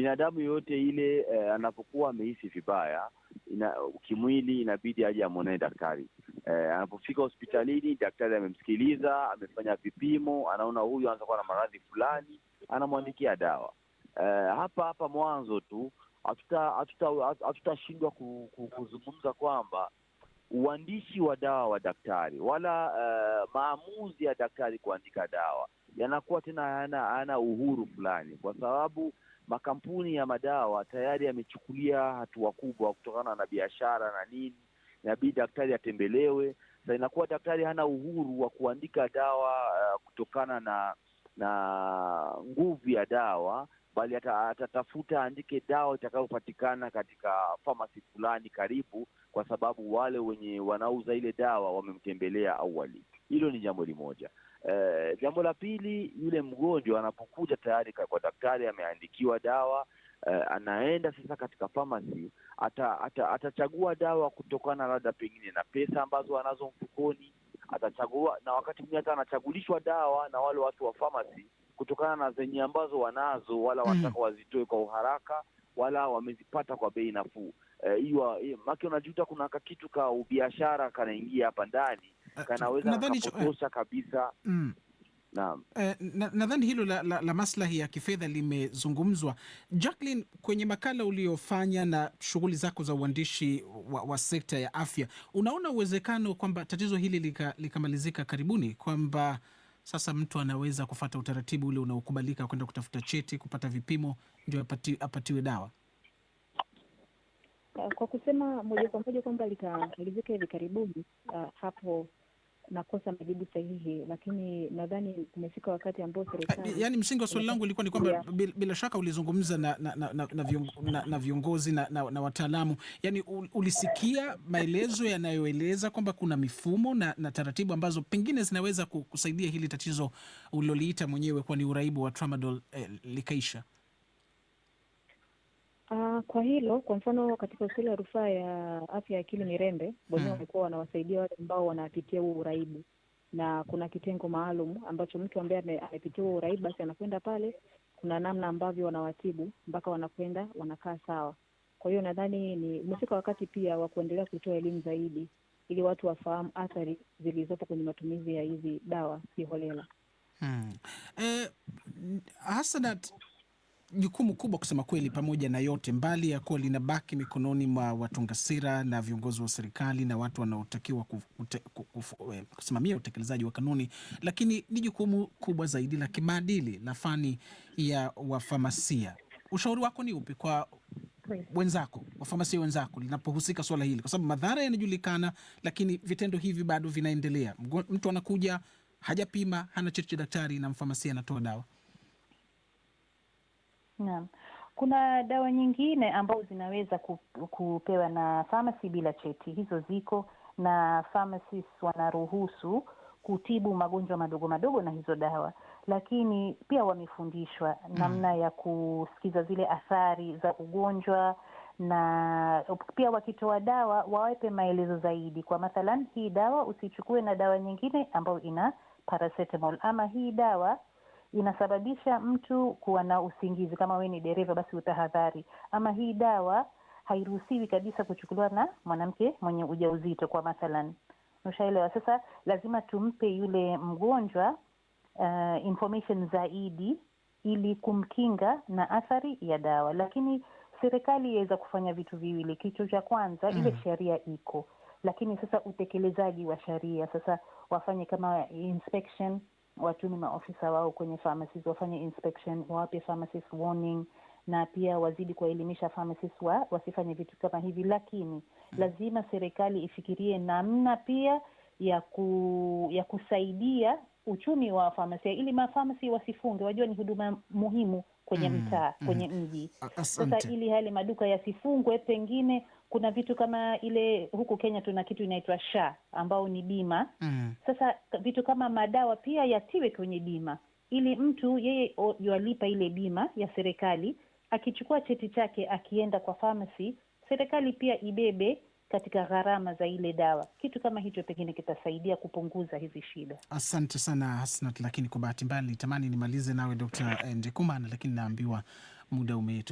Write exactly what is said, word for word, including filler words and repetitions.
binadamu yote ile eh, anapokuwa amehisi vibaya ina, kimwili inabidi aje amwone daktari. Eh, anapofika hospitalini daktari amemsikiliza, amefanya vipimo, anaona huyu anaweza kuwa na maradhi fulani, anamwandikia dawa. Eh, hapa hapa mwanzo tu hatuta hatutashindwa kuzungumza kwamba uandishi wa dawa wa daktari wala uh, maamuzi ya daktari kuandika dawa yanakuwa tena hayana uhuru fulani, kwa sababu makampuni ya madawa tayari yamechukulia hatua kubwa kutokana na biashara na nini. Inabidi daktari atembelewe. Sasa inakuwa daktari hana uhuru wa kuandika dawa uh, kutokana na na nguvu ya dawa, bali atatafuta andike dawa itakayopatikana katika pharmacy fulani karibu, kwa sababu wale wenye wanauza ile dawa wamemtembelea awali. Hilo ni jambo limoja. E, jambo la pili, yule mgonjwa anapokuja tayari kwa daktari ameandikiwa dawa, e, anaenda sasa katika pharmacy, ata, ata, atachagua dawa kutokana labda pengine na pesa ambazo anazo mfukoni. Atachagua, na wakati mwingine hata anachagulishwa dawa na wale watu wa pharmacy kutokana na zenye ambazo wanazo, wala wanataka wazitoe kwa uharaka, wala wamezipata kwa bei nafuu. Hiyo eh, maki unajuta kuna kitu ka ubiashara kanaingia hapa ndani, kanaweza kupotosha kabisa. Mm. Naam. Eh, nadhani hilo la, la, la maslahi ya kifedha limezungumzwa. Jacqueline, kwenye makala uliofanya na shughuli zako za uandishi wa, wa sekta ya afya, unaona uwezekano kwamba tatizo hili likamalizika lika karibuni, kwamba sasa mtu anaweza kufata utaratibu ule unaokubalika kwenda kutafuta cheti, kupata vipimo, ndio apati, apatiwe dawa? Kwa kusema moja kwa moja kwamba likamalizika hivi karibuni, uh, hapo nakosa majibu sahihi, lakini nadhani umefika wakati ambao serikali, yaani msingi wa swali langu ilikuwa ni kwamba yeah, bila, bila shaka ulizungumza na na na, na, na, viongo, na, na viongozi na, na, na wataalamu, yaani ulisikia maelezo yanayoeleza kwamba kuna mifumo na, na taratibu ambazo pengine zinaweza kusaidia hili tatizo uliloliita mwenyewe kwa ni uraibu wa tramadol eh, likaisha. Uh, kwa hilo, kwa mfano katika hospitali ya rufaa ya afya ya akili Mirembe, wenyewe wamekuwa wanawasaidia wale ambao wanapitia huo uraibu, na kuna kitengo maalum ambacho mtu ambaye amepitia huo uraibu basi anakwenda pale, kuna namna ambavyo wanawatibu mpaka wanakwenda wanakaa sawa. Kwa hiyo nadhani ni umefika wakati pia wa kuendelea kutoa elimu zaidi ili watu wafahamu athari zilizopo kwenye matumizi ya hizi dawa kiholela. Hmm. Eh, Hasanat, jukumu kubwa kusema kweli, pamoja na yote, mbali ya kuwa linabaki mikononi mwa watunga sera na viongozi wa serikali na watu wanaotakiwa kusimamia utekelezaji wa kanuni, lakini ni jukumu kubwa zaidi la kimaadili la fani ya wafamasia. Ushauri wako ni upi kwa wenzako, wafamasia wenzako, linapohusika swala hili? Kwa sababu madhara yanajulikana, lakini vitendo hivi bado vinaendelea. Mtu anakuja hajapima, hana cheti cha daktari, na mfamasia anatoa dawa. Naam. Kuna dawa nyingine ambazo zinaweza kupewa na pharmacy bila cheti. Hizo ziko, na pharmacists wanaruhusu kutibu magonjwa madogo madogo na hizo dawa, lakini pia wamefundishwa mm. namna ya kusikiza zile athari za ugonjwa, na pia wakitoa dawa wawape maelezo zaidi. Kwa mathalan, hii dawa usichukue na dawa nyingine ambayo ina paracetamol, ama hii dawa inasababisha mtu kuwa na usingizi, kama we ni dereva basi utahadhari, ama hii dawa hairuhusiwi kabisa kuchukuliwa na mwanamke mwenye ujauzito kwa mathalan. Ushaelewa? Sasa lazima tumpe yule mgonjwa uh, information zaidi ili kumkinga na athari ya dawa. Lakini serikali iweza kufanya vitu viwili. Kitu cha kwanza, mm. ile sheria iko, lakini sasa utekelezaji wa sheria, sasa wafanye kama inspection, watume maofisa wao kwenye pharmacies wafanye inspection, wawape pharmacists warning, na pia wazidi kuwaelimisha pharmacists wa, wasifanye vitu kama hivi. Lakini hmm. lazima serikali ifikirie namna pia ya ku, ya kusaidia uchumi wa pharmacy ili mafamasi wasifunge. Wajua ni huduma muhimu kwenye mm, mtaa, kwenye mm. mji. Sasa ili hali maduka yasifungwe, pengine kuna vitu kama ile, huku Kenya tuna kitu inaitwa S H A ambao ni bima. Mm. Sasa vitu kama madawa pia yatiwe kwenye bima, ili mtu yeye yualipa ile bima ya serikali, akichukua cheti chake akienda kwa pharmacy, serikali pia ibebe katika gharama za ile dawa. Kitu kama hicho pengine kitasaidia kupunguza hizi shida. Asante sana Hasanat, lakini kwa bahati mbaya nitamani nimalize nawe Daktari Ndekumana, lakini naambiwa muda umetu